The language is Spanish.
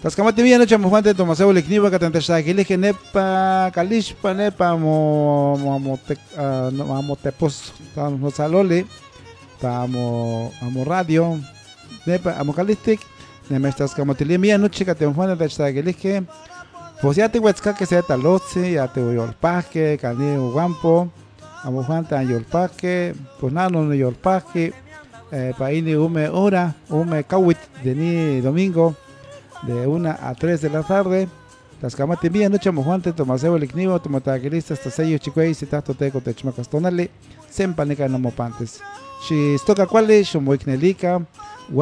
Taskamati bien noche mojante tomaseo likniwa katantashakili nepa kalishpa nepa motepos tamo saloli tamo radio nepa amo kalistik nemestas kamotili bien noche katemfane tashakili pues ya te huetzca que sea talotzi ya te yolpaque cani guampo amo fanta yolpaque pues nada no yolpaque pa ini ume kawit de ni domingo de 1 a 3 de la tarde. Las camas te envían noche mojante, tomaseo el ignivo, tomataguilista, hasta sello chicuey, si tato teco techmacastonale, sempanica no mopantes. Si stoka cuale, shomoiknelica,